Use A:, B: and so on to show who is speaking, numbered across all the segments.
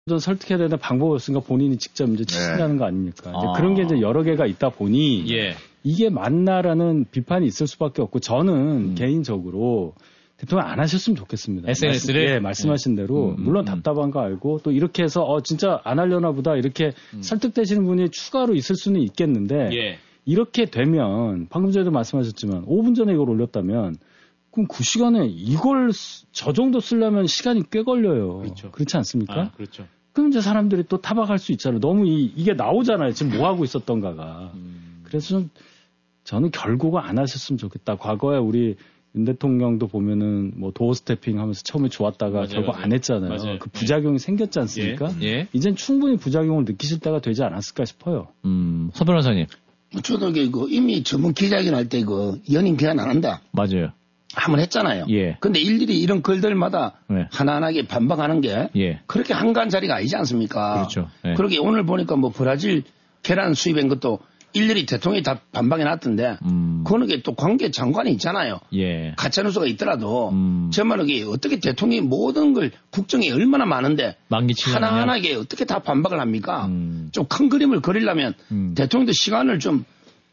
A: 좀 설득해야 되는 방법이 없으니까 본인이 직접 이제 치신다는 거 아닙니까? 이제 그런 게 이제 여러 개가 있다 보니 이게 맞나라는 비판이 있을 수밖에 없고 저는 개인적으로 대통령 안 하셨으면 좋겠습니다.
B: SNS를?
A: 말씀하신 대로 물론 답답한 거 알고 또 이렇게 해서 진짜 안 하려나 보다 이렇게 설득되시는 분이 추가로 있을 수는 있겠는데 이렇게 되면 방금 전에도 말씀하셨지만 5분 전에 이걸 올렸다면 그럼 그 시간에 이걸 저 정도 쓰려면 시간이 꽤 걸려요.
B: 그렇죠.
A: 그렇지 않습니까?
B: 그렇죠.
A: 그럼 이제 사람들이 또 타박할 수 있잖아요. 너무 이게 나오잖아요. 지금 뭐 하고 있었던가가. 그래서 저는 결국은 안 하셨으면 좋겠다. 과거에 우리 윤 대통령도 보면은 뭐 도어 스태핑 하면서 처음에 좋았다가 결국 안 했잖아요. 그 부작용이 생겼지 않습니까? 이젠 충분히 부작용을 느끼실 때가 되지 않았을까 싶어요.
B: 서 변호사님.
C: 저도 이미 전문 기자회견 할 때 연임 개헌 안 한다.
B: 맞아요.
C: 한번 했잖아요. 근데 일일이 이런 글들마다 하나하나게 반박하는 게 그렇게 한가한 자리가 아니지 않습니까?
B: 그렇죠.
C: 그러게 오늘 보니까 뭐 브라질 계란 수입한 것도 일일이 대통령이 다 반박해 놨던데 그거는 또 관계 장관이 있잖아요. 가짜뉴스가 있더라도 정말 이게 어떻게 대통령이 모든 걸 국정이 얼마나 많은데 하나하나게 어떻게 다 반박을 합니까? 좀 큰 그림을 그리려면 대통령도 시간을 좀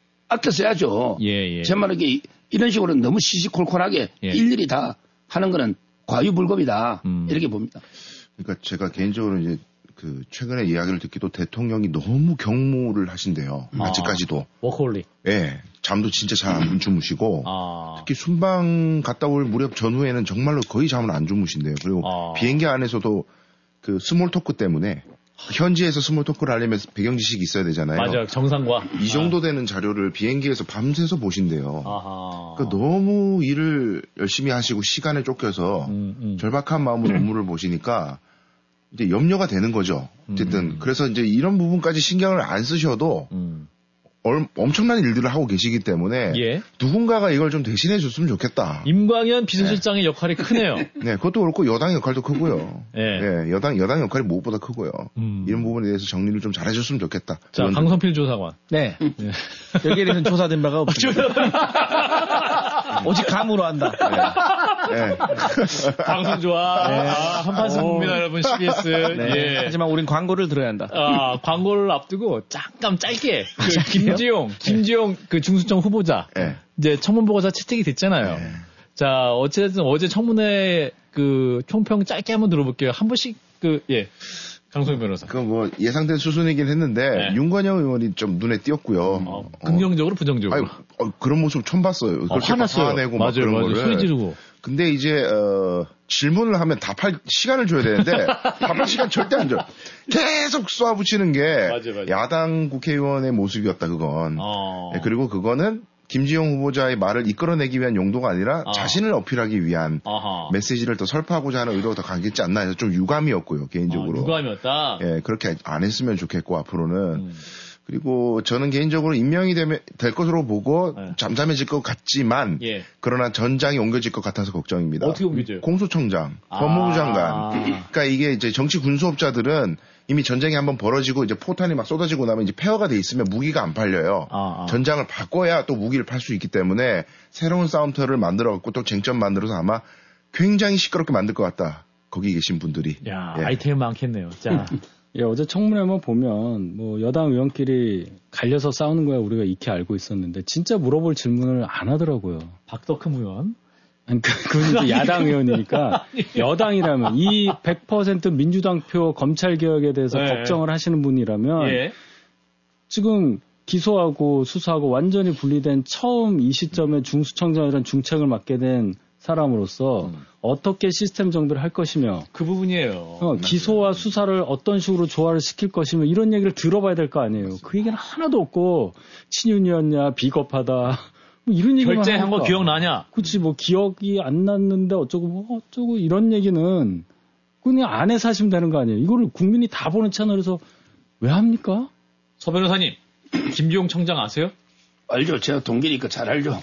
C: 아껴 써야죠. 정말 이게 이런 식으로 너무 시시콜콜하게 일일이 다 하는 거는 과유불급이다. 이렇게 봅니다.
D: 그러니까 제가 개인적으로 이제 최근에 이야기를 듣기도 대통령이 너무 경무를 하신대요. 아직까지도.
B: 워커홀릭.
D: 잠도 진짜 잘 안 주무시고. 특히 순방 갔다 올 무렵 전후에는 정말로 거의 잠을 안 주무신대요. 그리고 비행기 안에서도 스몰 토크 때문에 현지에서 스몰 토크를 하려면 배경 지식이 있어야 되잖아요.
B: 맞아요. 정상과.
D: 이 정도 되는 자료를 비행기에서 밤새서 보신대요. 그러니까 너무 일을 열심히 하시고 시간에 쫓겨서 절박한 마음으로 업무를 보시니까 이제 염려가 되는 거죠. 어쨌든 그래서 이제 이런 부분까지 신경을 안 쓰셔도 엄청난 일들을 하고 계시기 때문에 누군가가 이걸 좀 대신해 줬으면 좋겠다.
B: 임광현 비서실장의 역할이 크네요.
D: 그것도 그렇고 여당 역할도 크고요. 여당 역할이 무엇보다 크고요. 이런 부분에 대해서 정리를 좀 잘해줬으면 좋겠다.
B: 자, 강성필 조사관.
E: 여기에 대해서는 조사된 바가 없습니다. 오직 감으로 한다.
B: 방송 좋아. 한판 승부입니다, 여러분. CBS.
E: 하지만 우린 광고를 들어야 한다.
B: 광고를 앞두고 잠깐 짧게 김지용 중수청 후보자 이제 청문 보고서 채택이 됐잖아요. 자, 어쨌든 어제 청문회 총평 짧게 한번 들어볼게요. 한 번씩 강성희 변호사.
D: 뭐 예상된 수순이긴 했는데 윤건영 의원이 좀 눈에 띄었고요.
B: 긍정적으로 부정적으로.
D: 그런 모습 처음 봤어요.
B: 화났어요.
D: 화내고 막 그런 거를.
B: 소리 지르고.
D: 근데 이제 질문을 하면 답할 시간을 줘야 되는데 답할 시간 절대 안 줘. 계속 쏘아붙이는 게 야당 국회의원의 모습이었다 그건. 그리고 그거는 김지용 후보자의 말을 이끌어내기 위한 용도가 아니라 자신을 어필하기 위한 메시지를 더 설파하고자 하는 의도가 더 강했지 않나 해서 좀 유감이었고요, 개인적으로.
B: 유감이었다?
D: 그렇게 안 했으면 좋겠고, 앞으로는. 그리고 저는 개인적으로 임명이 될 것으로 보고 잠잠해질 것 같지만, 그러나 전장이 옮겨질 것 같아서 걱정입니다.
B: 어떻게 옮겨져요?
D: 공수청장, 법무부 장관. 그러니까 이게 이제 정치 군수업자들은 이미 전쟁이 한번 벌어지고 이제 포탄이 막 쏟아지고 나면 이제 폐허가 돼 있으면 무기가 안 팔려요. 전장을 바꿔야 또 무기를 팔 수 있기 때문에 새로운 싸움터를 만들어 갖고 또 쟁점 만들어서 아마 굉장히 시끄럽게 만들 것 같다. 거기 계신 분들이.
B: 아이템 많겠네요. 자.
A: 어제 청문회만 보면 뭐 여당 의원끼리 갈려서 싸우는 거야 우리가 익히 알고 있었는데 진짜 물어볼 질문을 안 하더라고요.
B: 박덕흠 의원.
A: 그건 이제 야당 의원이니까 여당이라면 이 100% 민주당 표 검찰개혁에 대해서 걱정을 하시는 분이라면 지금 기소하고 수사하고 완전히 분리된 처음 이 시점에 중수청장이라는 중책을 맡게 된 사람으로서 어떻게 시스템 정비를 할 것이며
B: 그 부분이에요.
A: 기소와 수사를 어떤 식으로 조화를 시킬 것이며 이런 얘기를 들어봐야 될 거 아니에요. 그 얘기는 하나도 없고 친윤이었냐 비겁하다 뭐 이런 얘기만
B: 결재한 거 기억나냐?
A: 그렇지 뭐 기억이 안 났는데 어쩌고 이런 얘기는 그냥 안에서 하시면 되는 거 아니에요. 이거를 국민이 다 보는 채널에서 왜 합니까?
B: 서 변호사님 김지용 청장 아세요?
C: 알죠. 제가 동기니까 잘 알죠.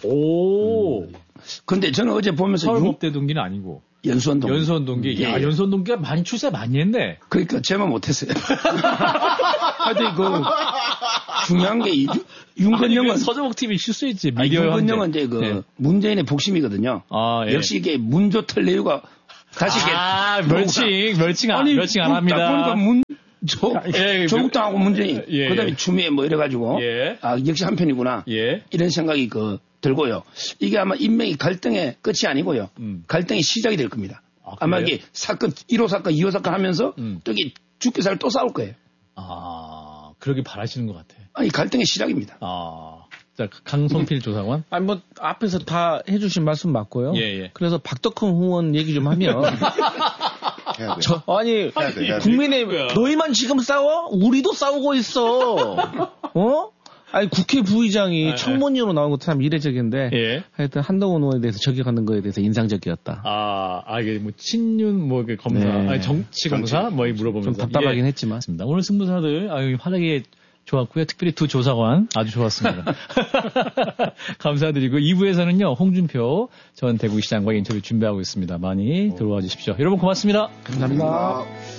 A: 근데
C: 저는 어제 보면서
B: 서울법대 동기는 아니고
C: 연수원 동기.
B: 연수원 동기. 연수원 동기가 많이 출세 많이 했네.
C: 그러니까 제만 못했어요. 하여튼 중요한 게 윤건영은
B: 서정옥 TV 실수했지.
C: 윤건영은 이제 문재인의 복심이거든요. 역시 이게 문조 털레유가 다시
B: 멸칭 안 합니다.
C: 조국당하고 문재인, 그다음에 추미애 뭐 이래가지고, 역시 한편이구나. 이런 생각이 들고요. 이게 아마 인명이 갈등의 끝이 아니고요. 갈등의 시작이 될 겁니다. 아마 이게 사건, 1호 사건, 2호 사건 하면서 저기 죽게 살 또 싸울 거예요.
B: 그러길 바라시는 것 같아.
C: 아니, 갈등의 시작입니다.
B: 자, 강성필 조사관.
E: 아니, 뭐, 앞에서 다 해주신 말씀 맞고요. 그래서 박덕흠 의원 얘기 좀 하면. 아니, 국민의, 너희만 지금 싸워? 우리도 싸우고 있어. 아니, 국회 부의장이 청문위로 나온 것도 참 이례적인데. 하여튼 한동훈 의원에 대해서 저격하는 거에 대해서 인상적이었다.
B: 이게 뭐, 친윤, 뭐, 검사, 아니, 정치 검사? 뭐, 물어보면서.
E: 좀 답답하긴 했지만.
B: 오늘 승부사들, 활약이 좋았고요. 특별히 두 조사관 아주 좋았습니다. 감사드리고 2부에서는요. 홍준표 전 대구시장과 인터뷰 준비하고 있습니다. 많이 들어와 주십시오. 여러분 고맙습니다.
C: 감사합니다.